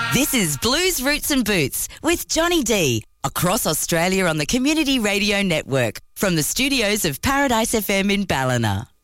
This is Blues Roots and Boots with Johnny D. Across Australia on the Community Radio Network from the studios of Paradise FM in Ballina.